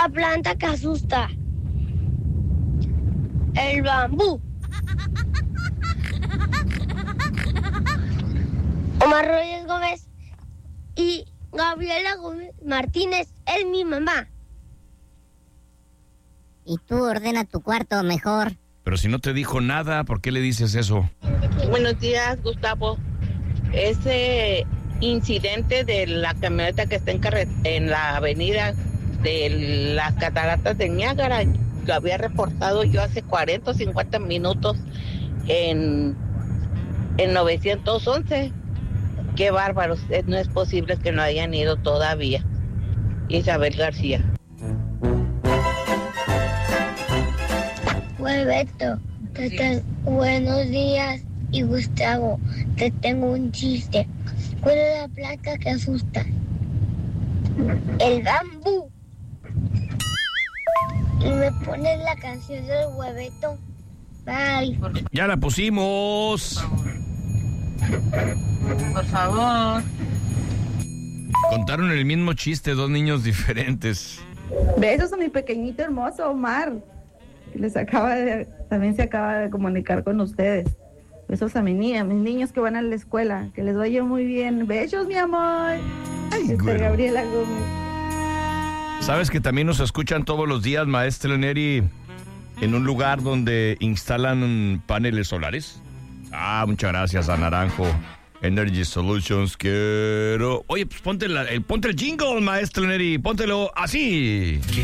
la planta que asusta? El bambú. Omar Reyes Gómez y Gabriela Gómez Martínez es mi mamá. Y tú ordena tu cuarto mejor. Pero si no te dijo nada, ¿por qué le dices eso? Buenos días, Gustavo. Ese incidente de la camioneta que está en la avenida de las cataratas de Niágara, lo había reportado yo hace 40 o 50 minutos en 911. Qué bárbaros, no es posible que no hayan ido todavía. Isabel García. Beto, buenos días. Y Gustavo, te tengo un chiste. ¿Cuál es la planta que asusta? El bambú. Y me pones la canción del Hueveto. Bye. Ya la pusimos. Por favor. Contaron el mismo chiste, dos niños diferentes. Besos a mi pequeñito hermoso Omar. También se acaba de comunicar con ustedes. Besos a mis niños que van a la escuela. Que les vaya muy bien. Besos, mi amor. Ay, güey. Gabriela Gómez. ¿Sabes que también nos escuchan todos los días, maestra Neri, en un lugar donde instalan paneles solares? Ah, muchas gracias a Naranjo Energy Solutions. Quiero... Oye, pues ponte el jingle, maestra Neri. Póntelo así.